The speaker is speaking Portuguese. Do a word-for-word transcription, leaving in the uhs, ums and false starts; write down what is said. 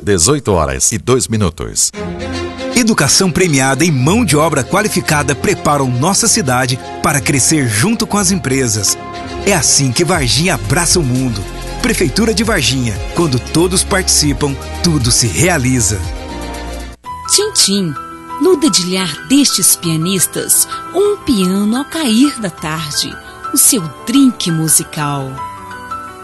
dezoito horas e dois minutos. Educação premiada e mão de obra qualificada preparam nossa cidade para crescer junto com as empresas. É assim que Varginha abraça o mundo. Prefeitura de Varginha. Quando todos participam, tudo se realiza. Tchim-tchim. No dedilhar destes pianistas, um piano ao cair da tarde. O seu drink musical.